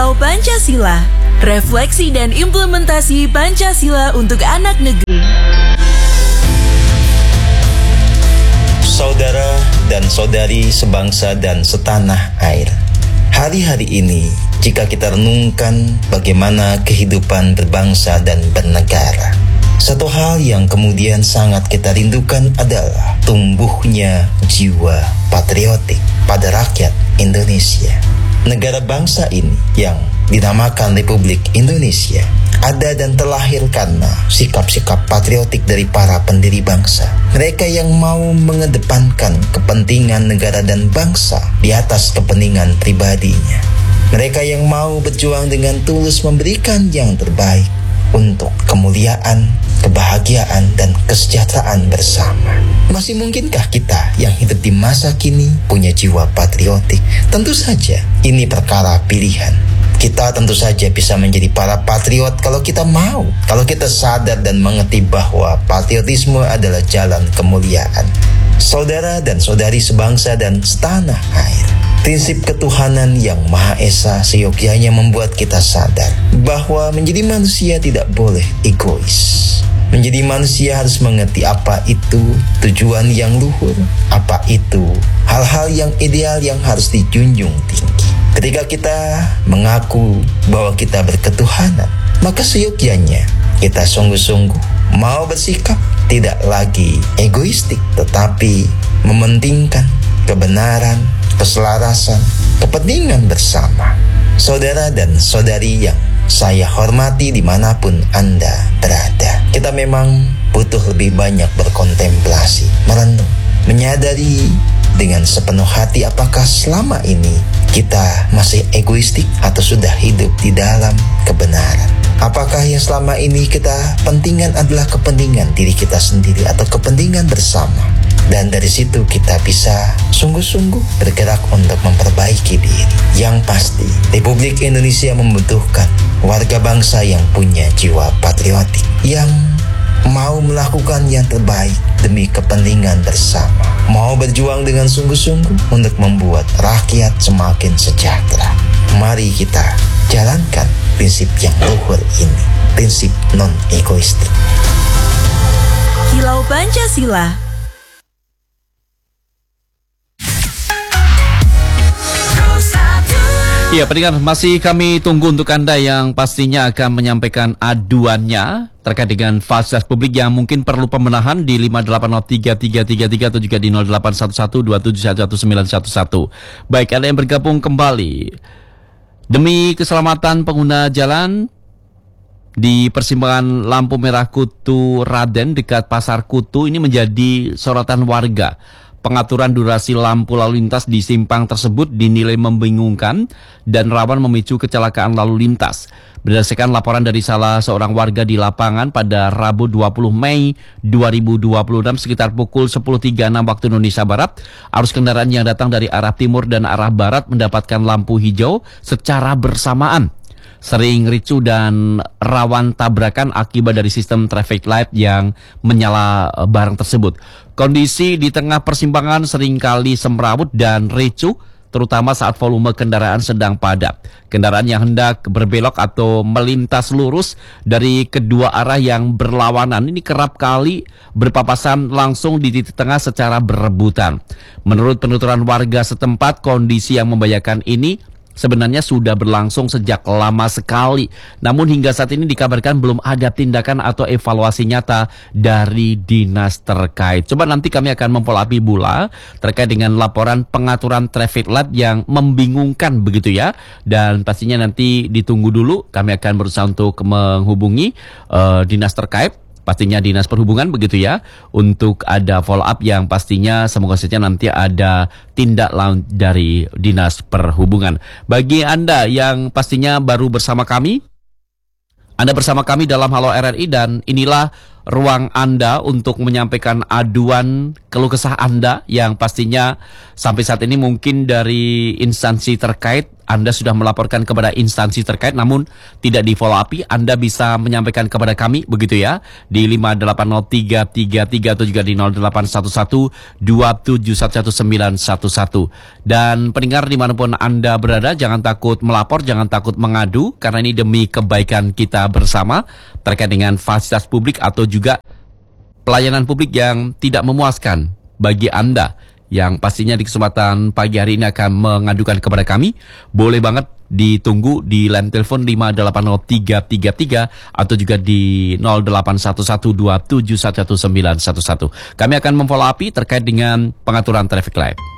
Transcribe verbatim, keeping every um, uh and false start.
Kilau Pancasila, refleksi dan implementasi Pancasila untuk anak negeri. Saudara dan saudari sebangsa dan setanah air, hari-hari ini jika kita renungkan bagaimana kehidupan berbangsa dan bernegara, satu hal yang kemudian sangat kita rindukan adalah tumbuhnya jiwa patriotik pada rakyat Indonesia. Negara bangsa ini yang dinamakan Republik Indonesia ada dan terlahir karena sikap-sikap patriotik dari para pendiri bangsa. Mereka yang mau mengedepankan kepentingan negara dan bangsa di atas kepentingan pribadinya. Mereka yang mau berjuang dengan tulus memberikan yang terbaik untuk kemuliaan, kebahagiaan, dan kesejahteraan bersama. Masih mungkinkah kita yang hidup di masa kini punya jiwa patriotik? Tentu saja ini perkara pilihan. Kita tentu saja bisa menjadi para patriot kalau kita mau, kalau kita sadar dan mengerti bahwa patriotisme adalah jalan kemuliaan. Saudara dan saudari sebangsa dan setanah air, prinsip ketuhanan yang Maha Esa seyogyanya membuat kita sadar bahwa menjadi manusia tidak boleh egois. Menjadi manusia harus mengerti apa itu tujuan yang luhur, apa itu hal-hal yang ideal yang harus dijunjung tinggi. Ketika kita mengaku bahwa kita berketuhanan, maka seyogyanya kita sungguh-sungguh mau bersikap tidak lagi egoistik, tetapi mementingkan kebenaran, keselarasan, kepentingan bersama. Saudara dan saudari yang saya hormati dimanapun Anda berada, kita memang butuh lebih banyak berkontemplasi, merenung, menyadari dengan sepenuh hati apakah selama ini kita masih egoistik atau sudah hidup di dalam kebenaran. Apakah yang selama ini kita pentingkan adalah kepentingan diri kita sendiri atau kepentingan bersama? Dan dari situ kita bisa sungguh-sungguh bergerak untuk memperbaiki diri. Yang pasti, Republik Indonesia membutuhkan warga bangsa yang punya jiwa patriotik, yang mau melakukan yang terbaik demi kepentingan bersama, mau berjuang dengan sungguh-sungguh untuk membuat rakyat semakin sejahtera. Mari kita jalankan prinsip yang luhur ini, prinsip non-egoistik. Kilau Pancasila. Ya, pendengar, masih kami tunggu untuk Anda yang pastinya akan menyampaikan aduannya terkait dengan fasilitas publik yang mungkin perlu pembenahan di lima delapan nol tiga tiga tiga tiga atau juga di nol delapan satu satu dua tujuh satu sembilan satu satu. Baik, Anda yang bergabung kembali. Demi keselamatan pengguna jalan di persimpangan lampu merah Kutu Raden dekat Pasar Kutu ini menjadi sorotan warga. Pengaturan durasi lampu lalu lintas di simpang tersebut dinilai membingungkan dan rawan memicu kecelakaan lalu lintas. Berdasarkan laporan dari salah seorang warga di lapangan pada Rabu dua puluh Mei dua ribu dua puluh enam sekitar pukul sepuluh tiga puluh enam waktu Indonesia Barat, arus kendaraan yang datang dari arah timur dan arah barat mendapatkan lampu hijau secara bersamaan. Sering ricu dan rawan tabrakan akibat dari sistem traffic light yang menyala barang tersebut. Kondisi di tengah persimpangan seringkali semrawut dan ricu, terutama saat volume kendaraan sedang padat. Kendaraan yang hendak berbelok atau melintas lurus dari kedua arah yang berlawanan ini kerap kali berpapasan langsung di titik tengah secara berebutan. Menurut penuturan warga setempat, kondisi yang membahayakan ini sebenarnya sudah berlangsung sejak lama sekali. Namun hingga saat ini dikabarkan belum ada tindakan atau evaluasi nyata dari dinas terkait. Coba nanti kami akan mempolapi pula terkait dengan laporan pengaturan traffic light yang membingungkan begitu ya. Dan pastinya nanti ditunggu dulu, kami akan berusaha untuk menghubungi uh, dinas terkait. Pastinya Dinas Perhubungan begitu ya, untuk ada follow up yang pastinya semoga saja nanti ada tindak lanjut dari Dinas Perhubungan. Bagi Anda yang pastinya baru bersama kami, Anda bersama kami dalam Halo R R I dan inilah ruang Anda untuk menyampaikan aduan keluh kesah Anda yang pastinya sampai saat ini mungkin dari instansi terkait Anda sudah melaporkan kepada instansi terkait namun tidak di follow up. Anda bisa menyampaikan kepada kami begitu ya di lima delapan nol tiga tiga tiga atau juga di nol delapan satu satu dua tujuh satu satu sembilan satu satu. Dan pendengar dimanapun Anda berada, jangan takut melapor, jangan takut mengadu karena ini demi kebaikan kita bersama terkait dengan fasilitas publik atau juga pelayanan publik yang tidak memuaskan bagi Anda yang pastinya di kesempatan pagi hari ini akan mengadukan kepada kami. Boleh banget ditunggu di line telepon lima delapan nol tiga tiga tiga atau juga di nol delapan satu satu dua tujuh satu satu sembilan satu satu. Kami akan memfollow up terkait dengan pengaturan traffic light.